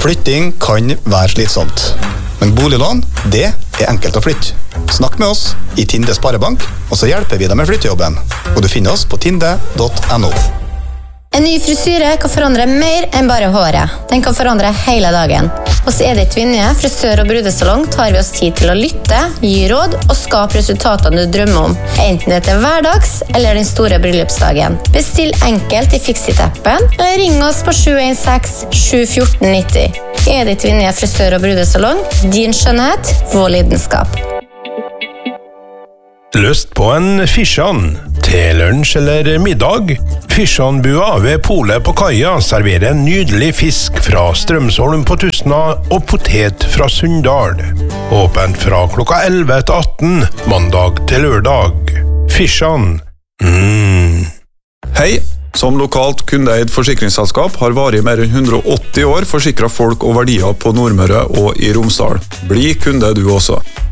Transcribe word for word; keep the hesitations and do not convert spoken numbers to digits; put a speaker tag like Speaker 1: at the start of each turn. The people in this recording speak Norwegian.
Speaker 1: Flytting kan være slitsomt. Men boliglån, det er enkelt å flytte. Snakk med oss i Tinde Sparebank, og så hjelper vi deg med flyttejobben. Og du finner oss på tinde punktum no.
Speaker 2: En ny frisyre kan forandre mer enn bare håret. Den kan forandre hele dagen. Hos Edith Vinje, frisør og brudesalong, tar vi oss tid til å lytte, gi råd og skape resultatene du drømmer om. Enten det er hverdags eller den store bryllupsdagen. Bestill enkelt i Fixit-appen, eller ring oss på sju en seks sju ett fire nio null. Edith Vinje, frisør og brudesalong. Din skjønnhet, vår lidenskap.
Speaker 3: Lyst på en fisjan til lunsj eller middag? Fisjanbua ved Polet på Kaja serverer en nydelig fisk fra Strømsholm på Tusna og potet fra Sunndal. Åpent fra klokka elleve til atten, mandag til lørdag. Fisjan. Mm.
Speaker 4: Hei! Som lokalt kundeeid forsikringsselskap har varig mer enn hundre og åtti år forsikret folk og verdier på Nordmøre og i Romsdal. Bli kunde du også.